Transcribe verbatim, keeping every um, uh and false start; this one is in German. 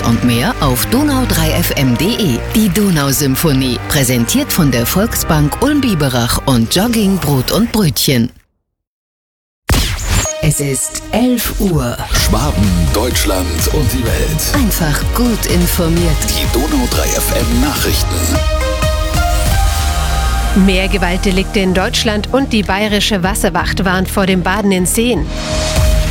und mehr auf donau drei f m punkt de. Die Donausymphonie, präsentiert von der Volksbank Ulm-Biberach und Jogging, Brot und Brötchen. Es ist elf Uhr. Schwaben, Deutschland und die Welt. Einfach gut informiert. Die Donau drei F M Nachrichten. Mehr Gewaltdelikte in Deutschland und die bayerische Wasserwacht warnt vor dem Baden in Seen.